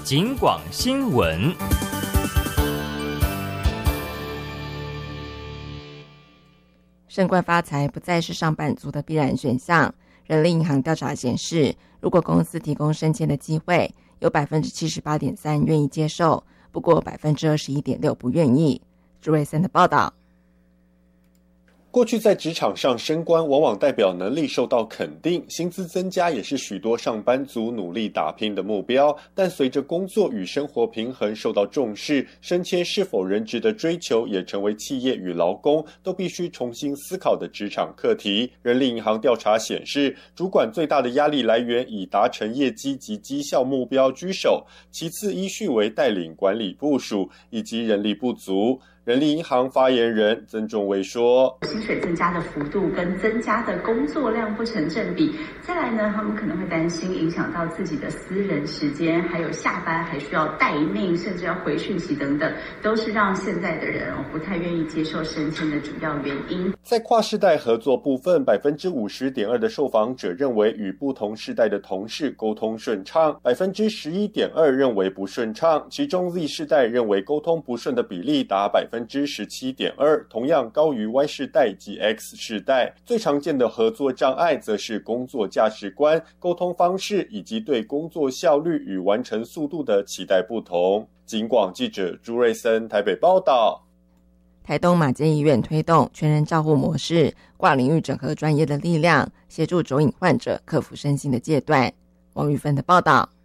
警广新闻。 升官发财不再是上班族的必然选项。人力银行调查显示，如果公司提供升迁的机会，有 78.3% 愿意接受，不过 21.6% 不愿意。朱瑞森的报道。 过去在职场上升官往往代表能力受到肯定，薪资增加也是许多上班族努力打拼的目标。但随着工作与生活平衡受到重视，升迁是否仍值得追求，也成为企业与劳工都必须重新思考的职场课题。人力银行调查显示，主管最大的压力来源以达成业绩及绩效目标居首，其次依序为带领管理部属以及人力不足。人力银行发言人曾仲维说， 薪水增加的幅度跟增加的工作量不成正比，再来呢，他们可能会担心影响到自己的私人时间，还有下班还需要待命，甚至要回讯息等等，都是让现在的人不太愿意接受升迁的主要原因。 在跨世代合作部分， 50.2% 的受访者认为与不同世代的同事沟通顺畅， 11.2% 认为不顺畅，其中 Z 世代认为沟通不顺的比例达 17.2%， 同样高于 Y 世代及 X 世代。最常见的合作障碍则是工作价值观、沟通方式以及对工作效率与完成速度的期待不同。警广记者朱瑞森台北报道。 台东马偕医院推动全人照护模式，跨领域整合专业的力量，协助肘瘾患者克服身心的戒断。王玉芬的报道。